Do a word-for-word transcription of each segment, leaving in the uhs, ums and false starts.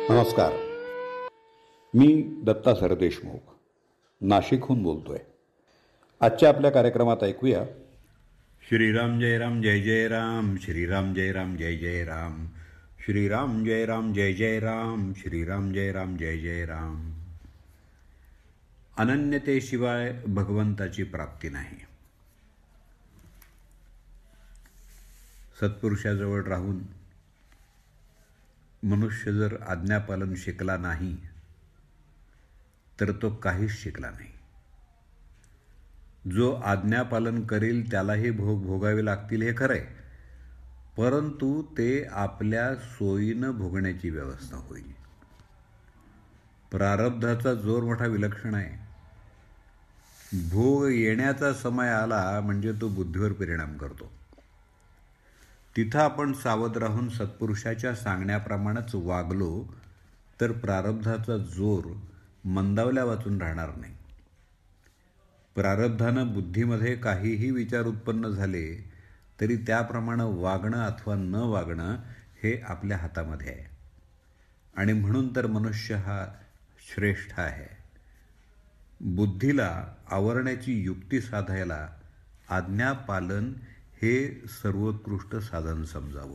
नमस्कार. मी दत्ता सरदेशमुख नाशिकहून बोलतोय. आजच्या आपल्या कार्यक्रमात ऐकूया श्रीराम जय राम जय जय राम श्रीराम जय राम जय जय राम श्रीराम जय राम जय जय राम श्रीराम जय राम जय जय राम. अनन्यतेशिवाय भगवंताची प्राप्ती नाही. सत्पुरुषाजवळ राहून मनुष्य जर आज्ञापालन शिकला नाही तर तो काहीच शिकला नाही. जो आज्ञापालन करेल त्यालाही भोग भोगावे लागतील हे खरं आहे, परंतु ते आपल्या सोयीनं भोगण्याची व्यवस्था होईल. प्रारब्धाचा जोर मोठा विलक्षण आहे. भोग येण्याचा समय आला म्हणजे तो बुद्धीवर परिणाम करतो. तिथं आपण सावध राहून सत्पुरुषाच्या सांगण्याप्रमाणेच वागलो तर प्रारब्धाचा जोर मंदावल्या वाचून राहणार नाही. प्रारब्धानं बुद्धीमध्ये काहीही विचार उत्पन्न झाले तरी त्याप्रमाणे वागणं अथवा न वागणं हे आपल्या हातामध्ये आहे. आणि म्हणून तर मनुष्य हा श्रेष्ठ आहे. बुद्धीला आवरण्याची युक्ती साधायला आज्ञापालन हे सर्वोत्कृष्ट साधन समजावं.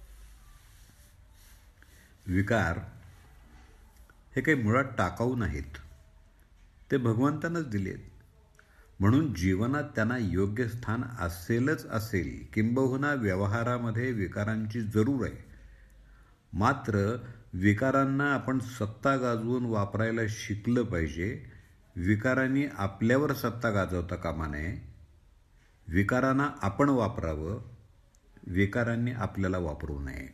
विकार हे काही मुळात टाकाऊ नाहीत, ते भगवंतानंच दिलेत. म्हणून जीवनात त्यांना योग्य स्थान असेलच असेल. किंबहुना व्यवहारामध्ये विकारांची जरूर आहे. मात्र विकारांना आपण सत्ता गाजवून वापरायला शिकलं पाहिजे. विकारांनी आपल्यावर सत्ता गाजवता कामा नये. विकारांना आपण वापरावं, विकारांनी आपल्याला वापरू नये.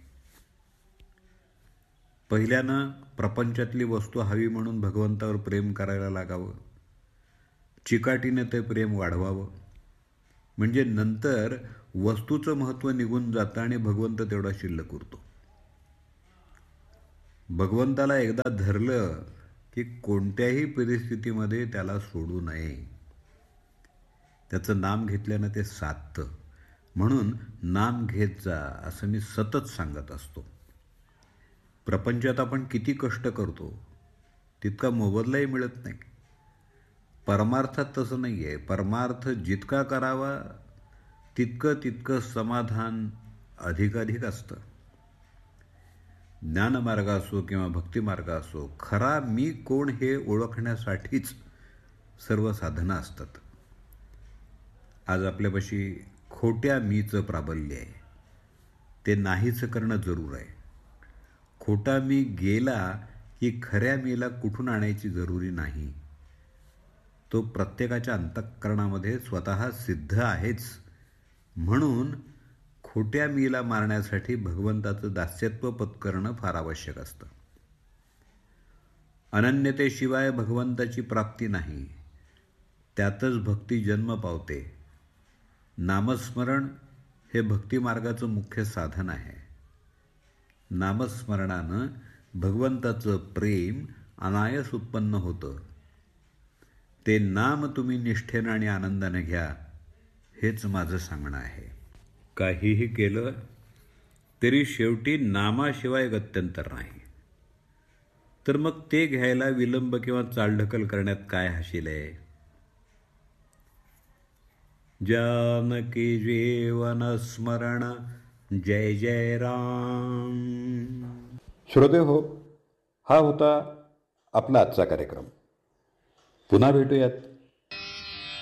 पहिल्यानं प्रपंचातली वस्तू हवी म्हणून भगवंतावर प्रेम करायला लागावं. चिकाटीने ते प्रेम वाढवावं, म्हणजे नंतर वस्तूचं महत्त्व निघून जातं आणि भगवंत तेवढा शिल्लक उरतो. भगवंताला एकदा धरलं की कोणत्याही परिस्थितीमध्ये त्याला सोडू नये. त्याचं नाम घेतल्यानं ते साधतं. म्हणून नाम घेत जा असं मी सतत सांगत असतो. प्रपंचात आपण किती कष्ट करतो तितका मोबदलाही मिळत नाही. परमार्थात तसं नाही आहे. परमार्थ जितका करावा तितकं तितकं समाधान अधिकाधिक असतं. ज्ञानमार्ग असो किंवा भक्तिमार्ग असो, खरा मी कोण हे ओळखण्यासाठीच सर्व साधनं असतात. आज आपल्यापाशी खोट्या मीचं प्राबल्य आहे. ते नाहीच करणं जरूर आहे. खोटा मी गेला की खऱ्या मीला कुठून आणायची जरुरी नाही. तो प्रत्येकाच्या अंतःकरणामध्ये स्वतः सिद्ध आहेच. म्हणून खोट्या मीला मारण्यासाठी भगवंताचं दास्यत्व पत्करणं फार आवश्यक असतं. अनन्यतेशिवाय भगवंताची प्राप्ती नाही. त्यातच भक्ती जन्म पावते. नामस्मरण हे भक्तिमार्गाचं मुख्य साधन आहे. नामस्मरणानं भगवंताचं प्रेम अनायास उत्पन्न होतं. ते नाम तुम्ही निष्ठेनं आणि आनंदाने घ्या, हेच माझं सांगणं आहे. काहीही केलं तरी शेवटी नामाशिवाय गत्यंतर नाही. तर मग ते घ्यायला विलंब किंवा चालढकल करण्यात काय हाशील आहे. जानकी जीवन स्मरण जय जय राम. श्रोते हो, हा होता आपला आजचा कार्यक्रम. पुन्हा भेटूयात